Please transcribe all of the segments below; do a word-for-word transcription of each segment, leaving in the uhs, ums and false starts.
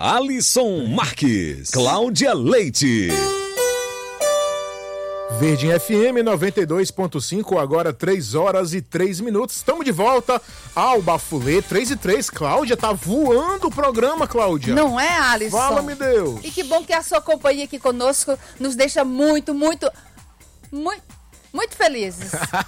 Alisson Marques, Cláudia Leite. Verdinha F M noventa e dois ponto cinco, agora três horas e três minutos. Estamos de volta ao Bafulê, três e três. Cláudia, tá voando o programa, Cláudia. Não é, Alisson? Fala-me, Deus. E que bom que a sua companhia aqui conosco nos deixa muito, muito, muito, muito felizes.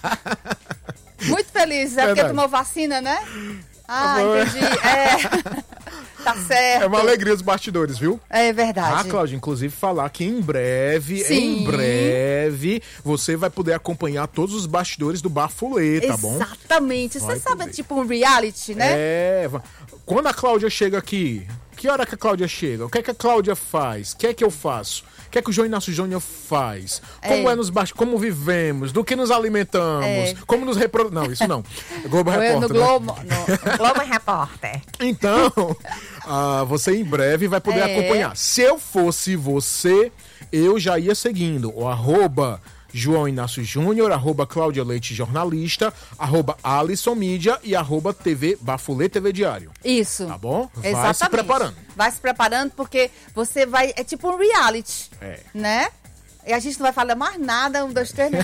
Muito felizes. É porque Verdade. tomou vacina, né? Ah, Amor. entendi. É. Tá certo. É uma alegria os bastidores, viu? É verdade. Ah, Cláudia, inclusive falar que em breve, Sim. em breve, você vai poder acompanhar todos os bastidores do Bafulê, tá bom? Exatamente. Vai Você sabe, poder. tipo um reality, né? É, va- quando a Cláudia chega aqui, que hora que a Cláudia chega? O que é que a Cláudia faz? O que é que eu faço? O que é que o João Inácio Júnior faz? Como é, É. nos bastidores? Como vivemos? Do que nos alimentamos? É. Como nos reproduzimos? Não, isso não. Globo Foi Repórter, no né? Globo, no Globo Repórter. Então, ah, você em breve vai poder É. acompanhar. Se eu fosse você, eu já ia seguindo o arroba João Inácio Júnior, arroba Cláudia Leite Jornalista, arroba Alisson Mídia e arroba T V Bafulê T V Diário. Isso. Tá bom? Vai Exatamente. se preparando. Vai se preparando porque você vai... É tipo um reality. É. Né? E a gente não vai falar mais nada. Um, dois, três...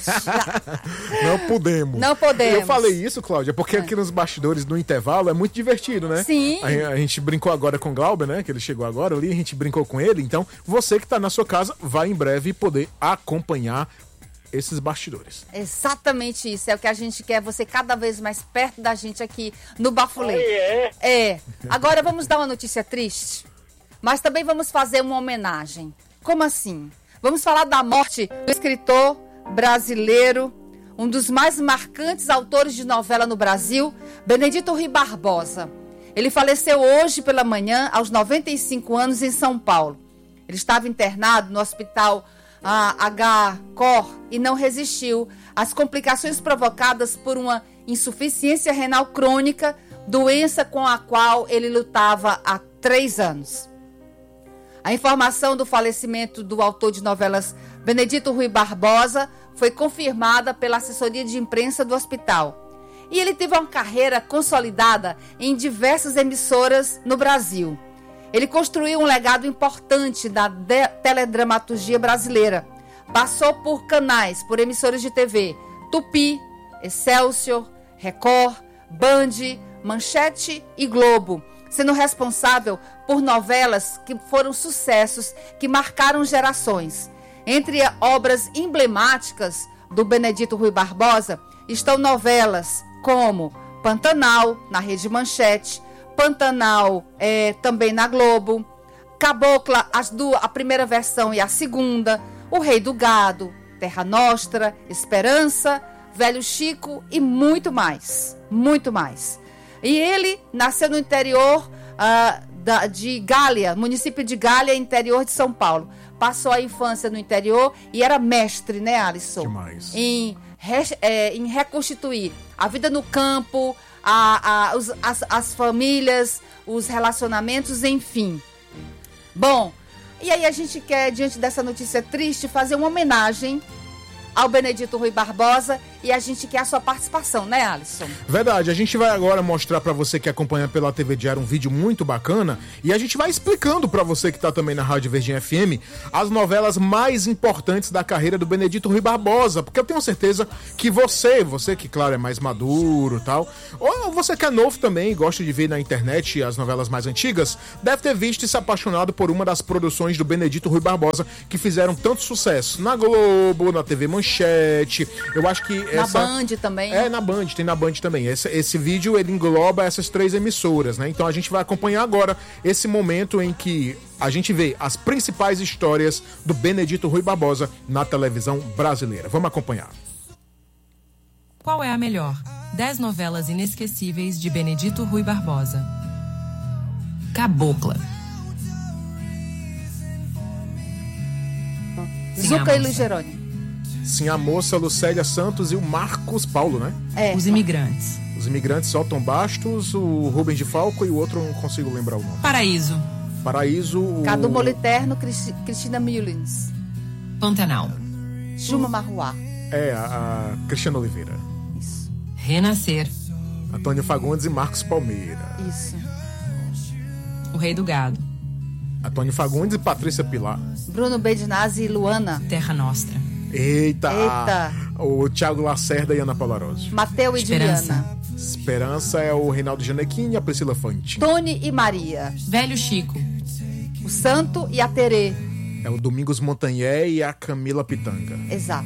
Não podemos. Não podemos. Eu falei isso, Cláudia, porque aqui nos bastidores, no intervalo, é muito divertido, né? Sim. A, a gente brincou agora com o Glauber, né? Que ele chegou agora ali, a gente brincou com ele. Então, você que tá na sua casa vai em breve poder acompanhar esses bastidores. Exatamente isso. É o que a gente quer. Você cada vez mais perto da gente aqui no Bafulê. É. É. Agora vamos dar uma notícia triste, mas também vamos fazer uma homenagem. Como assim? Vamos falar da morte do escritor brasileiro, um dos mais marcantes autores de novela no Brasil, Benedito Rui Barbosa. Ele faleceu hoje pela manhã, aos noventa e cinco anos, em São Paulo. Ele estava internado no hospital ah, H C O R e não resistiu às complicações provocadas por uma insuficiência renal crônica, doença com a qual ele lutava há três anos. A informação do falecimento do autor de novelas Benedito Rui Barbosa foi confirmada pela assessoria de imprensa do hospital. E ele teve uma carreira consolidada em diversas emissoras no Brasil. Ele construiu um legado importante da de- teledramaturgia brasileira. Passou por canais, por emissoras de T V, Tupi, Excelsior, Record, Band, Manchete e Globo, sendo responsável por novelas que foram sucessos, que marcaram gerações. Entre obras emblemáticas do Benedito Rui Barbosa estão novelas como Pantanal, na Rede Manchete, Pantanal é, também na Globo, Cabocla, as duas, a primeira versão e a segunda, O Rei do Gado, Terra Nostra, Esperança, Velho Chico e muito mais, muito mais. E ele nasceu no interior ah, da, de Gália, município de Gália, interior de São Paulo. Passou a infância no interior e era mestre, né, Alisson? Demais. Em, re, é, em reconstituir a vida no campo, a, a, os, as, as famílias, os relacionamentos, enfim. Bom, e aí a gente quer, diante dessa notícia triste, fazer uma homenagem ao Benedito Rui Barbosa e a gente quer a sua participação, né, Alisson? Verdade, a gente vai agora mostrar pra você que acompanha pela T V Diário um vídeo muito bacana e a gente vai explicando pra você que tá também na Rádio Verdinha F M as novelas mais importantes da carreira do Benedito Rui Barbosa, porque eu tenho certeza que você, você que claro é mais maduro e tal, ou você que é novo também e gosta de ver na internet as novelas mais antigas, deve ter visto e se apaixonado por uma das produções do Benedito Rui Barbosa que fizeram tanto sucesso na Globo, na T V Manchete, eu acho que Na essa... Band também. É, na Band, tem na Band também. Esse, esse vídeo, ele engloba essas três emissoras, né? Então a gente vai acompanhar agora esse momento em que a gente vê as principais histórias do Benedito Rui Barbosa na televisão brasileira. Vamos acompanhar. Qual é a melhor? dez novelas inesquecíveis de Benedito Rui Barbosa. Cabocla. Zucca e Luiz Jerônimo. Sim, a moça Lucélia Santos e o Marcos Paulo, né? É. Os Imigrantes. Os imigrantes Solton Bastos, o Rubens de Falco e o outro eu não consigo lembrar o nome. Paraíso. Paraíso. O... Cadu Moliterno, Cristi- Cristina Mullins, Pantanal. Juma Marruá. É, a, a Cristiana Oliveira. Isso, Renascer. Antônio Fagundes e Marcos Palmeira. isso. O Rei do Gado. Antônio Fagundes e Patrícia Pilar. Bruno Bedinazzi e Luana. Terra Nostra. Eita! Eita. O Thiago Lacerda e Ana Paula Rosa. Mateu e Esperança. Juliana. Esperança é o Reinaldo Janequim e a Priscila Fantin. Tony e Maria. Velho Chico. O Santo e a Terê. É o Domingos Montanhé e a Camila Pitanga. Exato.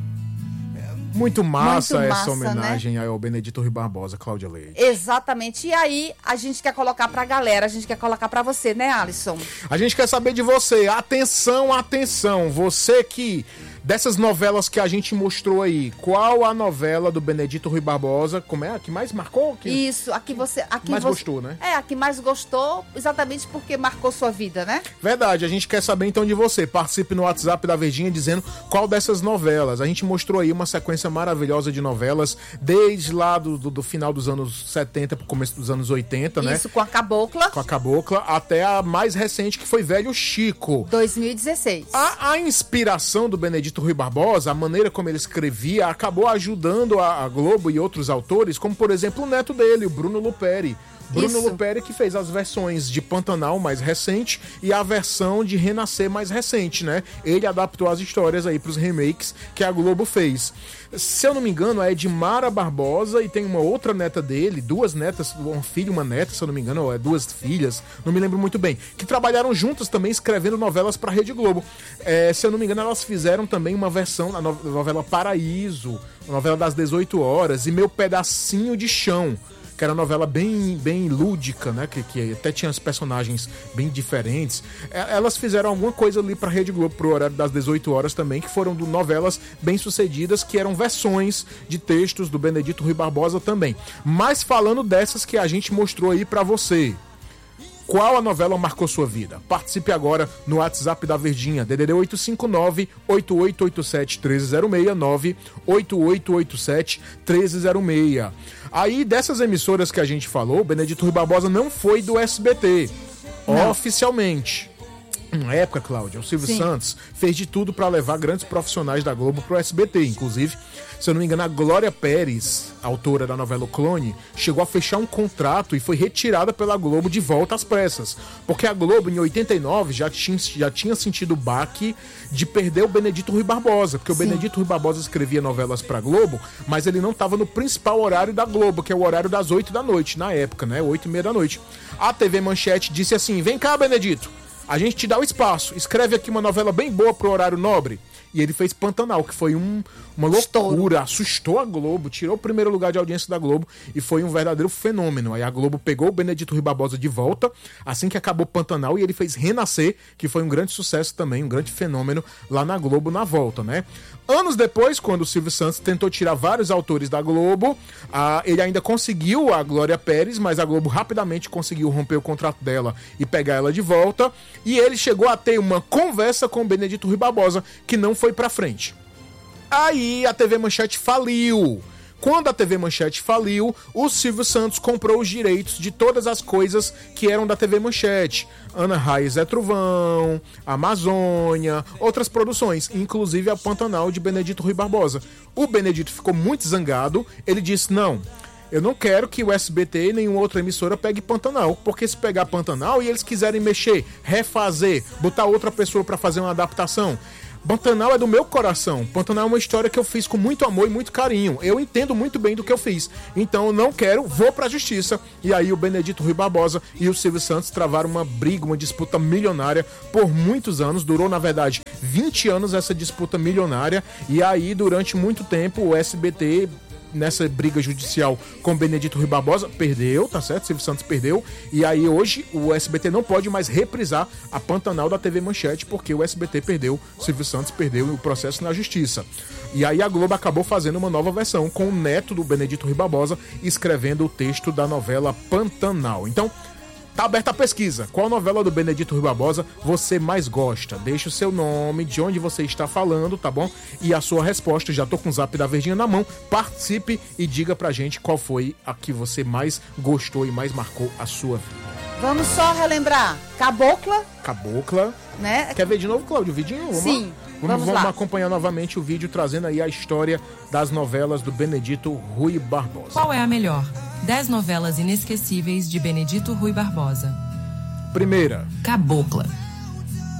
Muito massa Muito essa massa, homenagem ao Benedito Rui Barbosa, Cláudia Leite. Exatamente. E aí, a gente quer colocar pra galera, a gente quer colocar pra você, né, Alisson? A gente quer saber de você. Atenção, atenção. Você que... Dessas novelas que a gente mostrou aí, qual a novela do Benedito Rui Barbosa, como é? A que mais marcou? Que... Isso, a que você... A que mais você, gostou, né? É, a que mais gostou, exatamente porque marcou sua vida, né? Verdade, a gente quer saber então de você. Participe no WhatsApp da Verdinha dizendo qual dessas novelas. A gente mostrou aí uma sequência maravilhosa de novelas, desde lá do, do, do final dos anos setenta pro começo dos anos oitenta, né? Isso, com a Cabocla. Com a Cabocla, até a mais recente, que foi Velho Chico. dois mil e dezesseis. A, a inspiração do Benedito Rui Barbosa, a maneira como ele escrevia, acabou ajudando a, a Globo e outros autores, como por exemplo o neto dele, o Bruno Luperi. Bruno Isso. Luperi, que fez as versões de Pantanal mais recente e a versão de Renascer mais recente, né? Ele adaptou as histórias aí pros remakes que a Globo fez. Se eu não me engano, é Edmara Barbosa e tem uma outra neta dele, duas netas, um filho e uma neta, se eu não me engano, ou é duas filhas, não me lembro muito bem, que trabalharam juntas também escrevendo novelas pra Rede Globo. É, se eu não me engano, elas fizeram também uma versão da no- novela Paraíso, a novela das dezoito horas e Meu Pedacinho de Chão, que era uma novela bem, bem lúdica, né? Que, que até tinha os personagens bem diferentes. É, elas fizeram alguma coisa ali pra Rede Globo, pro horário das dezoito horas também, que foram do novelas bem sucedidas, que eram versões de textos do Benedito Rui Barbosa também. Mas falando dessas que a gente mostrou aí pra você. Qual a novela marcou sua vida? Participe agora no WhatsApp da Verdinha, D D D oito cinco nove, oito oito oito sete, um três zero seis, nove oito oito oito sete, um três zero seis. Aí, dessas emissoras que a gente falou, o Benedito Rui Barbosa não foi do S B T, Não. oficialmente. Na época, Cláudia, o Silvio Sim. Santos fez de tudo para levar grandes profissionais da Globo pro S B T. Inclusive, se eu não me engano, a Glória Pérez, autora da novela O Clone, chegou a fechar um contrato e foi retirada pela Globo de volta às pressas. Porque a Globo, em oitenta e nove, já tinha, já tinha sentido o baque de perder o Benedito Rui Barbosa. Porque o Sim. Benedito Rui Barbosa escrevia novelas pra Globo, mas ele não estava no principal horário da Globo, que é o horário das oito da noite, na época, né? oito e meia da noite. A T V Manchete disse assim: vem cá, Benedito, a gente te dá o espaço, escreve aqui uma novela bem boa pro horário nobre. E ele fez Pantanal, que foi um, uma loucura, Estouro. assustou a Globo, tirou o primeiro lugar de audiência da Globo e foi um verdadeiro fenômeno. Aí a Globo pegou o Benedito Rui Barbosa de volta, assim que acabou Pantanal, e ele fez Renascer, que foi um grande sucesso também, um grande fenômeno lá na Globo na volta, né? Anos depois, quando o Silvio Santos tentou tirar vários autores da Globo, ah, ele ainda conseguiu a Glória Pérez, mas a Globo rapidamente conseguiu romper o contrato dela e pegar ela de volta, e ele chegou a ter uma conversa com o Benedito Rui Barbosa, que não foi pra frente. Aí a T V Manchete faliu. Quando a T V Manchete faliu, o Silvio Santos comprou os direitos de todas as coisas que eram da T V Manchete. Ana Raiz é Trovão, Amazônia, outras produções, inclusive a Pantanal de Benedito Rui Barbosa. O Benedito ficou muito zangado, ele disse: não, eu não quero que o S B T e nenhuma outra emissora pegue Pantanal, porque se pegar Pantanal e eles quiserem mexer, refazer, botar outra pessoa pra fazer uma adaptação, Pantanal é do meu coração. Pantanal é uma história que eu fiz com muito amor e muito carinho. Eu entendo muito bem do que eu fiz. Então eu não quero, vou pra justiça. E aí o Benedito Rui Barbosa e o Silvio Santos travaram uma briga, uma disputa milionária por muitos anos. Durou, na verdade, vinte anos essa disputa milionária. E aí, durante muito tempo, o S B T, nessa briga judicial com Benedito Rui Barbosa, perdeu, tá certo? Silvio Santos perdeu. E aí hoje o S B T não pode mais reprisar a Pantanal da T V Manchete, porque o S B T perdeu, Silvio Santos perdeu o processo na justiça. E aí a Globo acabou fazendo uma nova versão com o neto do Benedito Rui Barbosa escrevendo o texto da novela Pantanal. Então, tá aberta a pesquisa. Qual novela do Benedito Rui Barbosa você mais gosta? Deixe o seu nome, de onde você está falando, tá bom? E a sua resposta. Já tô com o Zap da Verdinha na mão. Participe e diga pra gente qual foi a que você mais gostou e mais marcou a sua vida. Vamos só relembrar. Cabocla, Cabocla. né? Quer ver de novo, Cláudio, o vidinho? Vamos Sim, lá? vamos Vamos, vamos lá. acompanhar novamente o vídeo, trazendo aí a história das novelas do Benedito Rui Barbosa. Qual é a melhor? dez novelas inesquecíveis de Benedito Rui Barbosa. Primeira, Cabocla.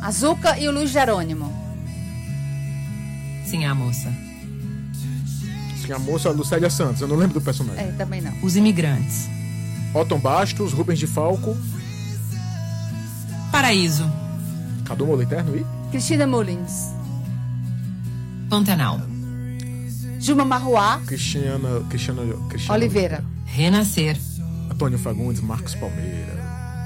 A Zuca e o Luiz Jerônimo. Sim, a moça. Sim, a moça Lucélia Santos, eu não lembro do personagem. É, também não. Os imigrantes. Otton Bastos, Rubens de Falco, Paraíso. Cadu Moliterno e Cristina Mullins. Pantanal. Juma Marruá. Cristiana, Cristiana, Cristiana Oliveira. Renascer. Antônio Fagundes, Marcos Palmeira.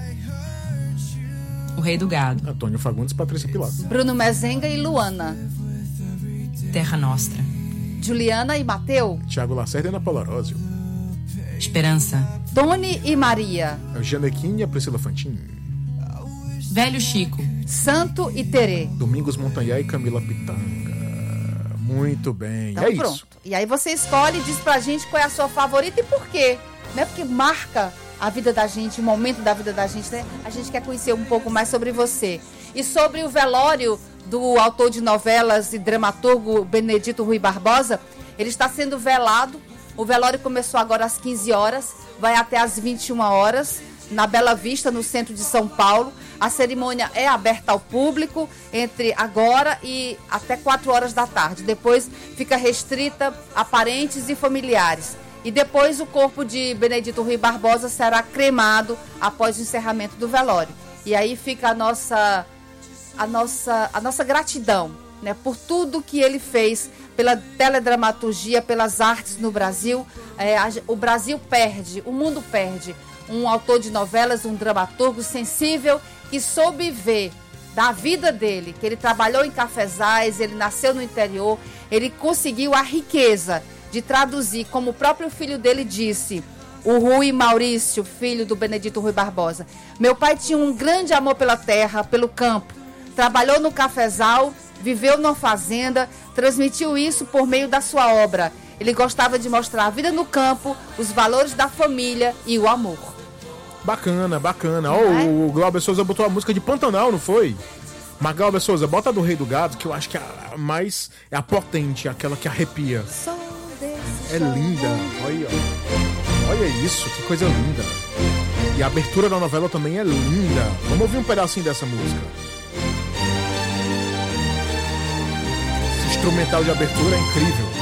O Rei do Gado. Antônio Fagundes, Patrícia Pilato. Bruno Mezenga e Luana. Terra Nostra. Juliana e Mateu. Tiago Lacerda e Ana Paula Arósio. Esperança. Tony e Maria. Janequim e a Priscila Fantin. Velho Chico. Santo e Terê. Domingos Montanhé e Camila Pitanga. Muito bem, Então é pronto. isso. E aí você escolhe e diz pra gente qual é a sua favorita e por quê. Não é porque marca a vida da gente, o momento da vida da gente, né? A gente quer conhecer um pouco mais sobre você. E sobre o velório do autor de novelas e dramaturgo Benedito Rui Barbosa, ele está sendo velado. O velório começou agora às quinze horas, vai até às vinte e uma horas, na Bela Vista, no centro de São Paulo. A cerimônia é aberta ao público entre agora e até quatro horas da tarde. Depois fica restrita a parentes e familiares. E depois o corpo de Benedito Rui Barbosa será cremado após o encerramento do velório. E aí fica a nossa, a nossa, a nossa gratidão, né, por tudo que ele fez pela teledramaturgia, pelas artes no Brasil. É, a, o Brasil perde, o mundo perde um autor de novelas, um dramaturgo sensível que soube ver da vida dele, que ele trabalhou em cafezais, ele nasceu no interior, ele conseguiu a riqueza de traduzir, como o próprio filho dele disse, o Rui Maurício, filho do Benedito Rui Barbosa. Meu pai tinha um grande amor pela terra, pelo campo, trabalhou no cafezal, viveu numa fazenda, transmitiu isso por meio da sua obra. Ele gostava de mostrar a vida no campo, os valores da família e o amor. Bacana, bacana. Ó, oh, o Glauber Souza botou a música de Pantanal, não foi? Mas Glauber Souza, bota a do Rei do Gado, que eu acho que é a mais, é a potente, aquela que arrepia. É linda, olha, olha isso, que coisa linda. E a abertura da novela também é linda. Vamos ouvir um pedacinho dessa música. Esse instrumental de abertura é incrível.